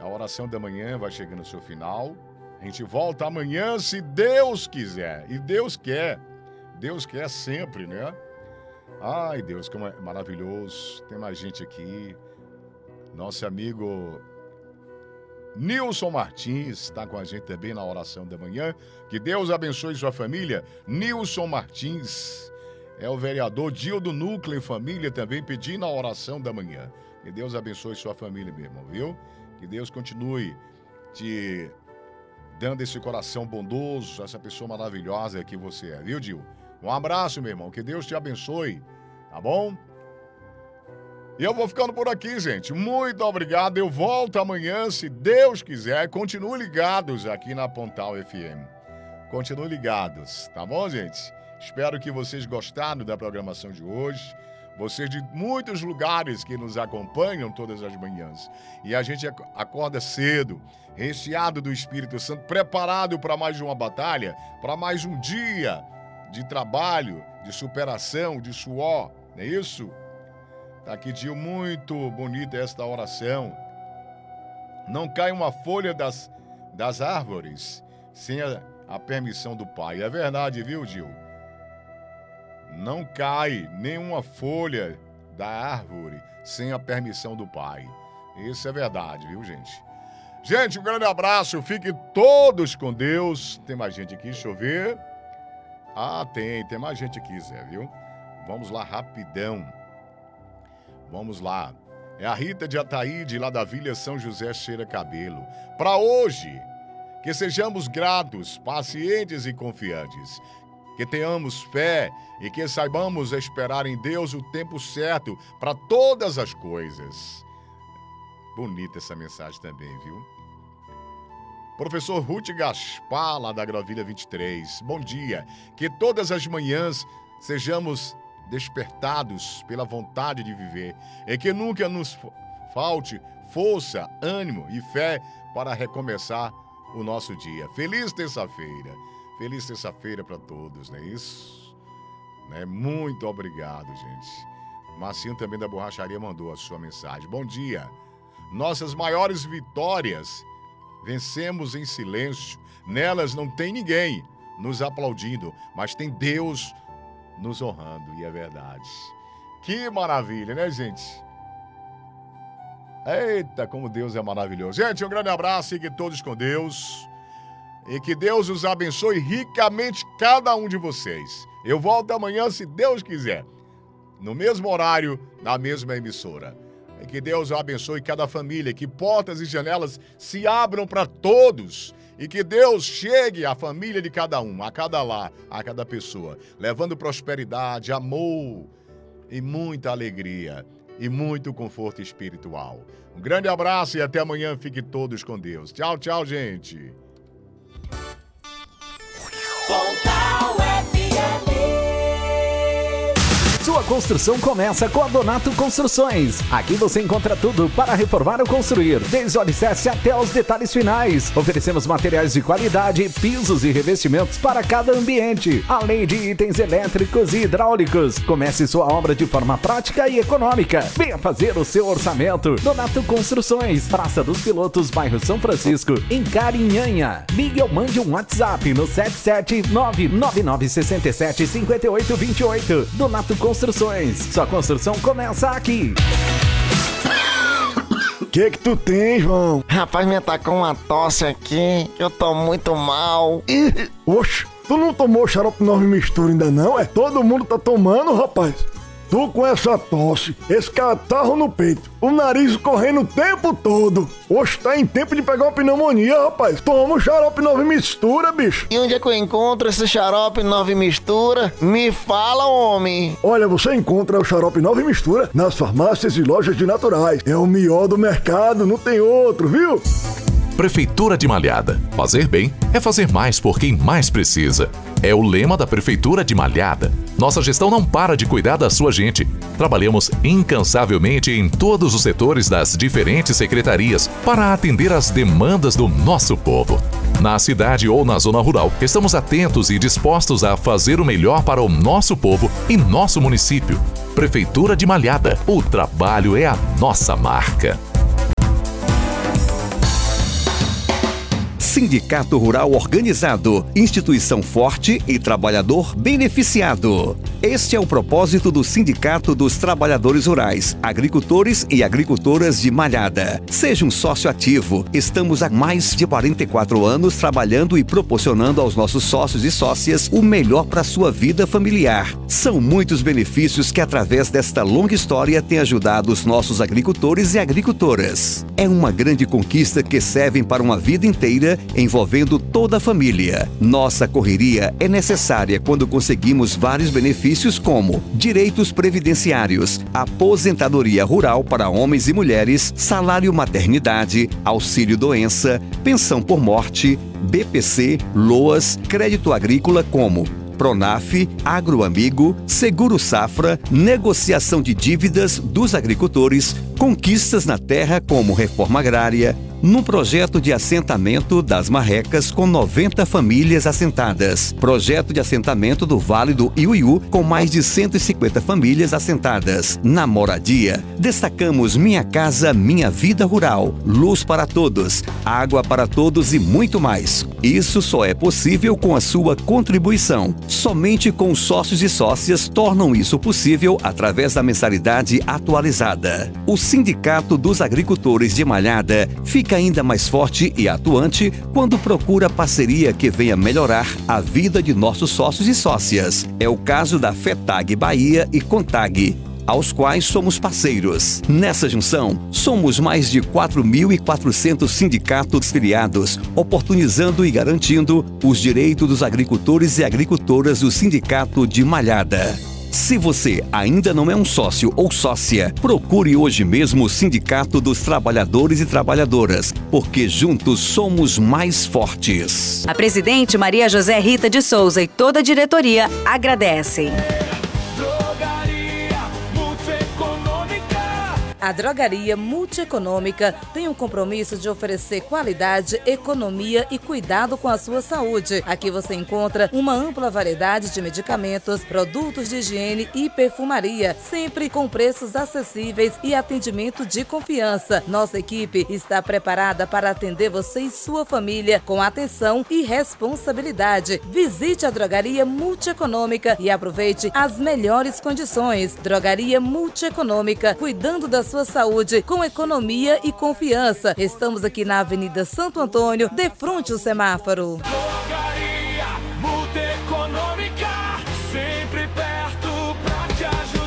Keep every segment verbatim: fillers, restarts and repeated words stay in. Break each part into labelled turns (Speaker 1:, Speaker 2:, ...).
Speaker 1: A oração da manhã vai chegando ao seu final. A gente volta amanhã, se Deus quiser. E Deus quer. Deus quer sempre, né? Ai, Deus, como é maravilhoso. Tem mais gente aqui. Nosso amigo Nilson Martins está com a gente também na oração da manhã. Que Deus abençoe sua família. Nilson Martins é o vereador Dildo Núcleo e Família também pedindo a oração da manhã. Que Deus abençoe sua família, meu irmão, viu? Que Deus continue te dando esse coração bondoso, essa pessoa maravilhosa que você é, viu, Dil? Um abraço, meu irmão. Que Deus te abençoe, tá bom? E eu vou ficando por aqui, gente. Muito obrigado. Eu volto amanhã, se Deus quiser. Continuem ligados aqui na Pontal F M. Continuem ligados, tá bom, gente? Espero que vocês gostaram da programação de hoje. Vocês de muitos lugares que nos acompanham todas as manhãs. E a gente acorda cedo, recheado do Espírito Santo, preparado para mais uma batalha, para mais um dia de trabalho, de superação, de suor. Não é isso? Tá aqui, Dio, muito bonita esta oração. Não cai uma folha das, das árvores sem a, a permissão do Pai. É verdade, viu, Dio? Não cai nenhuma folha da árvore sem a permissão do Pai. Isso é verdade, viu, gente? Gente, um grande abraço. Fiquem todos com Deus. Tem mais gente aqui, deixa eu ver. Ah, tem. Tem mais gente aqui, Zé, viu? Vamos lá, rapidão. Vamos lá. É a Rita de Ataíde, lá da Vila São José Cheira Cabelo. Para hoje, que sejamos gratos, pacientes e confiantes. Que tenhamos fé e que saibamos esperar em Deus o tempo certo para todas as coisas. Bonita essa mensagem também, viu? Professor Ruth Gaspar, lá da Agrovilha vinte e três. Bom dia. Que todas as manhãs sejamos despertados pela vontade de viver e que nunca nos falte força, ânimo e fé para recomeçar o nosso dia. Feliz terça-feira. Feliz terça-feira para todos, não é isso? Né? Muito obrigado, gente. Marcinho também da Borracharia mandou a sua mensagem. Bom dia. Nossas maiores vitórias vencemos em silêncio. Nelas não tem ninguém nos aplaudindo, mas tem Deus nos honrando, e é verdade. Que maravilha, né, gente? Eita, como Deus é maravilhoso. Gente, um grande abraço, fiquem todos com Deus. E que Deus os abençoe ricamente cada um de vocês. Eu volto amanhã, se Deus quiser. No mesmo horário, na mesma emissora. E que Deus abençoe cada família. Que portas e janelas se abram para todos. E que Deus chegue à família de cada um, a cada lar, a cada pessoa. Levando prosperidade, amor e muita alegria. E muito conforto espiritual. Um grande abraço e até amanhã. Fiquem todos com Deus. Tchau, tchau, gente.
Speaker 2: Pontal F M.
Speaker 3: Sua construção começa com a Donato Construções. Aqui você encontra tudo para reformar ou construir, desde o alicerce até os detalhes finais. Oferecemos materiais de qualidade, pisos e revestimentos para cada ambiente, além de itens elétricos e hidráulicos. Comece sua obra de forma prática e econômica. Venha fazer o seu orçamento. Donato Construções, Praça dos Pilotos, bairro São Francisco, em Carinhanha. Ligue ou mande um WhatsApp no sete sete nove nove nove seis sete cinco oito dois oito. Donato Construções. Construções. Sua construção começa aqui.
Speaker 4: O que que tu tem, João?
Speaker 5: Rapaz, me atacou uma tosse aqui. Eu tô muito mal.
Speaker 4: Ih, oxe, tu não tomou xarope nove mistura ainda não? É, todo mundo tá tomando, rapaz. Tu com essa tosse, esse catarro no peito, o nariz correndo o tempo todo. Oxe, tá em tempo de pegar uma pneumonia, rapaz. Toma o xarope nove mistura, bicho.
Speaker 5: E onde é que eu encontro esse xarope nove mistura? Me fala, homem.
Speaker 4: Olha, você encontra o xarope nove mistura nas farmácias e lojas de naturais. É o melhor do mercado, não tem outro, viu?
Speaker 6: Prefeitura de Malhada. Fazer bem é fazer mais por quem mais precisa. É o lema da Prefeitura de Malhada. Nossa gestão não para de cuidar da sua gente. Trabalhamos incansavelmente em todos os setores das diferentes secretarias para atender às demandas do nosso povo. Na cidade ou na zona rural, estamos atentos e dispostos a fazer o melhor para o nosso povo e nosso município. Prefeitura de Malhada. O trabalho é a nossa marca.
Speaker 7: Sindicato Rural Organizado, instituição forte e trabalhador beneficiado. Este é o propósito do Sindicato dos Trabalhadores Rurais, Agricultores e Agricultoras de Malhada. Seja um sócio ativo. Estamos há mais de quarenta e quatro anos trabalhando e proporcionando aos nossos sócios e sócias o melhor para a sua vida familiar. São muitos benefícios que, através desta longa história, têm ajudado os nossos agricultores e agricultoras. É uma grande conquista que serve para uma vida inteira, envolvendo toda a família. Nossa correria é necessária quando conseguimos vários benefícios como direitos previdenciários, aposentadoria rural para homens e mulheres, salário maternidade, auxílio doença, pensão por morte, B P C, LOAS, crédito agrícola como Pronaf, Agroamigo, Seguro Safra, negociação de dívidas dos agricultores, conquistas na terra como reforma agrária, num projeto de assentamento das Marrecas com noventa famílias assentadas, projeto de assentamento do Vale do Iuiú com mais de cento e cinquenta famílias assentadas. Na moradia, destacamos Minha Casa Minha Vida Rural, luz para todos, água para todos e muito mais. Isso só é possível com a sua contribuição. Somente com os sócios e sócias tornam isso possível através da mensalidade atualizada. O Sindicato dos Agricultores de Malhada fica ainda mais forte e atuante quando procura parceria que venha melhorar a vida de nossos sócios e sócias. É o caso da FETAG Bahia e CONTAG, aos quais somos parceiros. Nessa junção, somos mais de quatro mil e quatrocentos sindicatos filiados, oportunizando e garantindo os direitos dos agricultores e agricultoras do Sindicato de Malhada. Se você ainda não é um sócio ou sócia, procure hoje mesmo o Sindicato dos Trabalhadores e Trabalhadoras, porque juntos somos mais fortes.
Speaker 8: A presidente Maria José Rita de Souza e toda a diretoria agradecem. A Drogaria Multieconômica tem um compromisso de oferecer qualidade, economia e cuidado com a sua saúde. Aqui você encontra uma ampla variedade de medicamentos, produtos de higiene e perfumaria, sempre com preços acessíveis e atendimento de confiança. Nossa equipe está preparada para atender você e sua família com atenção e responsabilidade. Visite a Drogaria Multieconômica e aproveite as melhores condições. Drogaria Multieconômica, cuidando da sua sua saúde com economia e confiança. Estamos aqui na Avenida Santo Antônio, de frente ao semáforo.
Speaker 2: Drogaria Multieconômica, sempre perto pra te ajudar.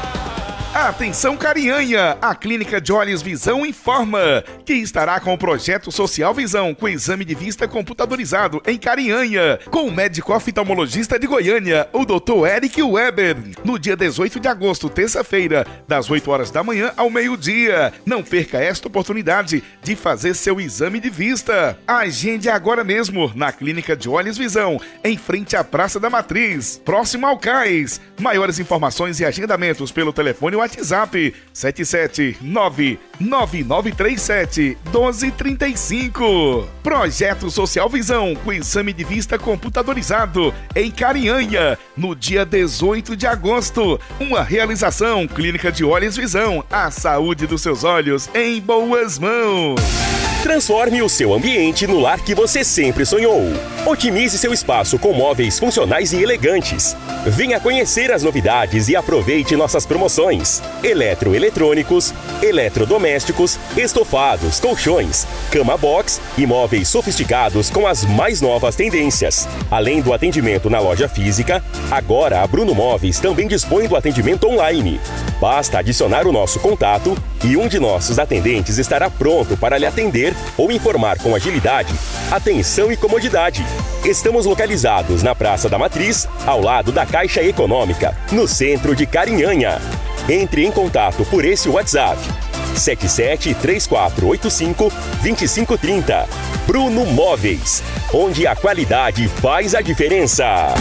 Speaker 9: Atenção Carianha, a Clínica de Olhos Visão informa que estará com o projeto Social Visão com exame de vista computadorizado em Carianha, com o médico oftalmologista de Goiânia, o doutor Eric Weber, no dia dezoito de agosto, terça-feira, das oito horas da manhã ao meio-dia. Não perca esta oportunidade de fazer seu exame de vista. Agende agora mesmo na Clínica de Olhos Visão, em frente à Praça da Matriz, próximo ao Cais. Maiores informações e agendamentos pelo telefone WhatsApp sete sete nove nove nove três sete um dois três cinco. Projeto Social Visão com exame de vista computadorizado em Carianha, no dia dezoito de agosto. Uma realização Clínica de Olhos Visão, a saúde dos seus olhos em boas mãos.
Speaker 10: Transforme o seu ambiente no lar que você sempre sonhou. Otimize seu espaço com móveis funcionais e elegantes. Venha conhecer as novidades e aproveite nossas promoções. Eletroeletrônicos, eletrodomésticos, estofados, colchões, cama box e móveis sofisticados com as mais novas tendências. Além do atendimento na loja física, agora a Bruno Móveis também dispõe do atendimento online. Basta adicionar o nosso contato e um de nossos atendentes estará pronto para lhe atender ou informar com agilidade, atenção e comodidade. Estamos localizados na Praça da Matriz, ao lado da Caixa Econômica, no centro de Carinhanha. Entre em contato por esse WhatsApp sete sete três quatro oito cinco dois cinco três zero. Bruno Móveis, onde a qualidade faz a diferença.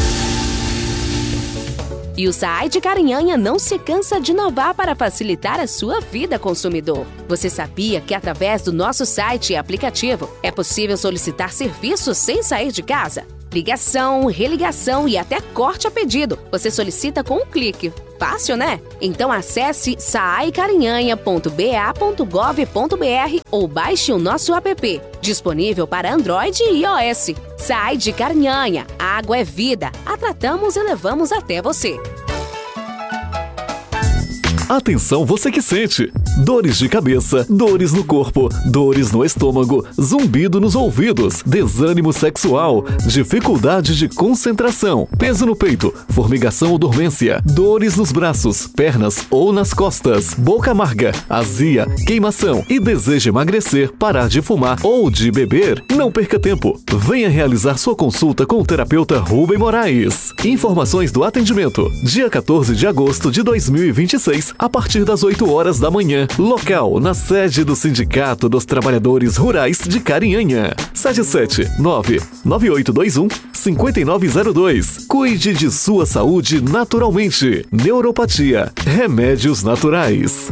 Speaker 11: E o S A I de Carinhanha não se cansa de inovar para facilitar a sua vida, consumidor. Você sabia que através do nosso site e aplicativo é possível solicitar serviços sem sair de casa? Ligação, religação e até corte a pedido. Você solicita com um clique. Fácil, né? Então acesse saai carinhanha ponto b a ponto gov ponto b r ou baixe o nosso app, disponível para Android e iOS. Sai de Carinhanha, água é vida, a tratamos e levamos até você.
Speaker 3: Atenção você que sente dores de cabeça, dores no corpo, dores no estômago, zumbido nos ouvidos, desânimo sexual, dificuldade de concentração, peso no peito, formigação ou dormência, dores nos braços, pernas ou nas costas, boca amarga, azia, queimação e deseja emagrecer, parar de fumar ou de beber. Não perca tempo. Venha realizar sua consulta com o terapeuta Rubem Moraes. Informações do atendimento. Dia quatorze de agosto de dois mil e vinte e seis, a partir das oito horas da manhã. Local na sede do Sindicato dos Trabalhadores Rurais de Carinhanha. sete sete nove nove oito dois um cinco nove zero dois. Cuide de sua saúde naturalmente. Neuropatia. Remédios naturais.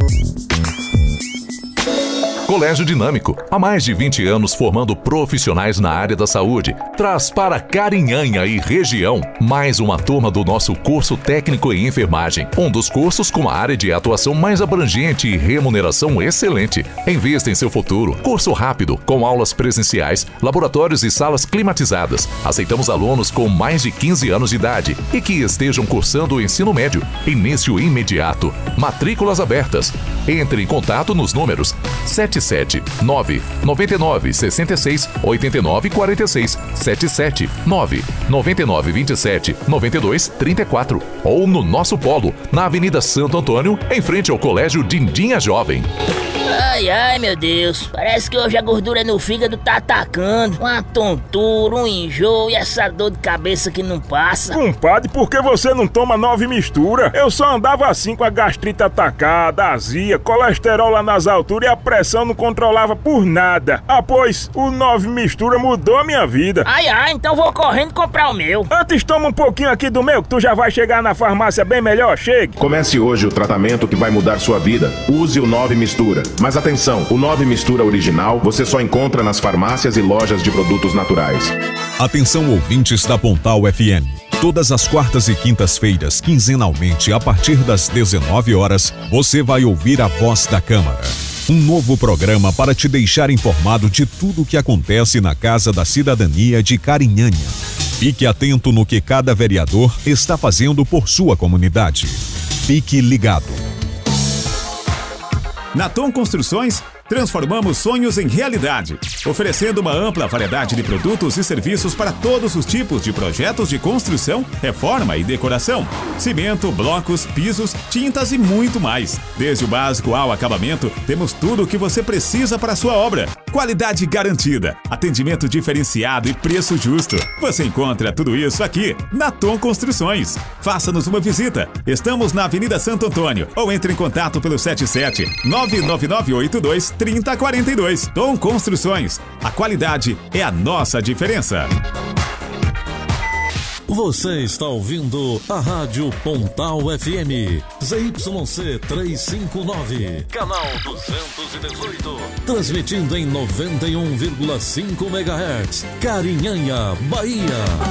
Speaker 6: Colégio Dinâmico, há mais de vinte anos formando profissionais na área da saúde, traz para Carinhanha e região mais uma turma do nosso curso técnico em enfermagem. Um dos cursos com a área de atuação mais abrangente e remuneração excelente. Invista em seu futuro. Curso rápido, com aulas presenciais, laboratórios e salas climatizadas. Aceitamos alunos com mais de quinze anos de idade e que estejam cursando o ensino médio. Início imediato. Matrículas abertas. Entre em contato nos números sete sete nove nove nove seis seis oito nove quatro seis, sete sete nove nove nove dois sete nove dois três quatro ou no nosso polo, na Avenida Santo Antônio, em frente ao Colégio Dindinha Jovem.
Speaker 12: Ai, ai, meu Deus, parece que hoje a gordura no fígado tá atacando. Uma tontura, um enjoo e essa dor de cabeça que não passa.
Speaker 13: Compadre, por que você não toma nove mistura? Eu só andava assim com a gastrite atacada, azia, colesterol lá nas alturas e a pressão não controlava por nada. Ah, pois, o nove mistura mudou a minha vida.
Speaker 12: Ai, ai, então vou correndo comprar o meu.
Speaker 13: Antes toma um pouquinho aqui do meu, que tu já vai chegar na farmácia bem melhor, chegue.
Speaker 14: Comece hoje o tratamento que vai mudar sua vida. Use o nove mistura. Mas atenção, o nove mistura original você só encontra nas farmácias e lojas de produtos naturais.
Speaker 15: Atenção ouvintes da Pontal F M. Todas as quartas e quintas-feiras, quinzenalmente, a partir das dezenove horas, você vai ouvir a Voz da Câmara. Um novo programa para te deixar informado de tudo o que acontece na Casa da Cidadania de Carinhanha. Fique atento no que cada vereador está fazendo por sua comunidade. Fique ligado.
Speaker 16: Na Tom Construções, transformamos sonhos em realidade, oferecendo uma ampla variedade de produtos e serviços para todos os tipos de projetos de construção, reforma e decoração. Cimento, blocos, pisos, tintas e muito mais. Desde o básico ao acabamento, temos tudo o que você precisa para a sua obra. Qualidade garantida, atendimento diferenciado e preço justo. Você encontra tudo isso aqui na Tom Construções. Faça-nos uma visita. Estamos na Avenida Santo Antônio ou entre em contato pelo sete sete nove nove nove oito dois trinta quarenta e dois. Tom Construções. A qualidade é a nossa diferença.
Speaker 17: Você está ouvindo a Rádio Pontal F M, Z Y C trezentos e cinquenta e nove, canal duzentos e dezoito, transmitindo em noventa e um vírgula cinco megahertz, Carinhanha, Bahia.